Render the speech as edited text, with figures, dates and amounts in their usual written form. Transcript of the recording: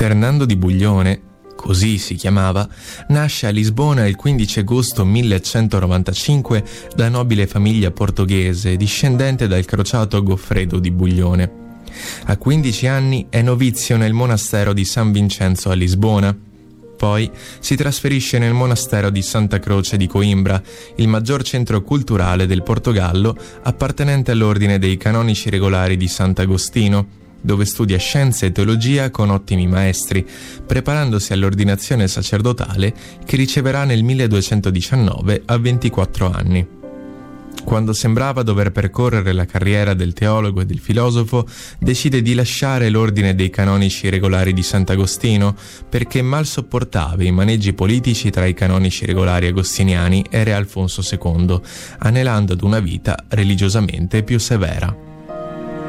Fernando di Buglione, così si chiamava, nasce a Lisbona il 15 agosto 1195 da nobile famiglia portoghese discendente dal crociato Goffredo di Buglione. A 15 anni è novizio nel monastero di San Vincenzo a Lisbona. Poi si trasferisce nel monastero di Santa Croce di Coimbra, il maggior centro culturale del Portogallo, appartenente all'ordine dei canonici regolari di Sant'Agostino, dove studia scienze e teologia con ottimi maestri, preparandosi all'ordinazione sacerdotale che riceverà nel 1219 a 24 anni. Quando sembrava dover percorrere la carriera del teologo e del filosofo, decide di lasciare l'ordine dei canonici regolari di Sant'Agostino perché mal sopportava i maneggi politici tra i canonici regolari agostiniani e Re Alfonso II, anelando ad una vita religiosamente più severa.